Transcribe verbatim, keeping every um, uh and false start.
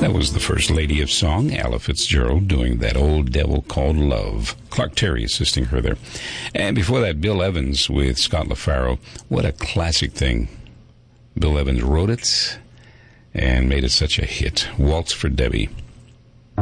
That was the First Lady of Song, Ella Fitzgerald, doing That Old Devil Called Love. Clark Terry assisting her there. And before that, Bill Evans with Scott LaFaro. What a classic thing. Bill Evans wrote it and made it such a hit. Waltz for Debbie.